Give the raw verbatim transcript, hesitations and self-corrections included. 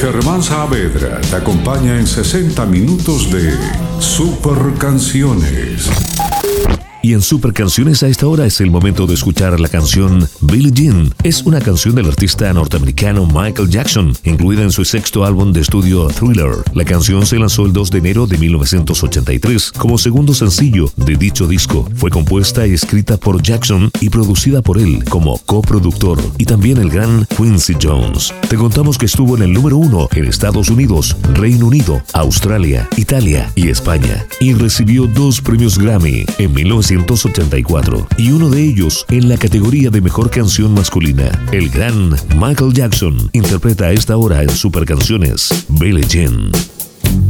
Germán Saavedra te acompaña en sesenta minutos de Super Canciones. Y en Super Canciones a esta hora es el momento de escuchar la canción Billie Jean. Es una canción del artista norteamericano Michael Jackson, incluida en su sexto álbum de estudio Thriller. La canción se lanzó el dos de enero de mil novecientos ochenta y tres como segundo sencillo de dicho disco. Fue compuesta y escrita por Jackson y producida por él como coproductor, y también el gran Quincy Jones. Te contamos que estuvo en el número uno en Estados Unidos, Reino Unido, Australia, Italia y España, y recibió dos premios Grammy en mil novecientos ochenta y cuatro, y uno de ellos en la categoría de Mejor Canción Masculina. El gran Michael Jackson interpreta a esta hora en Super Canciones Billie Jean.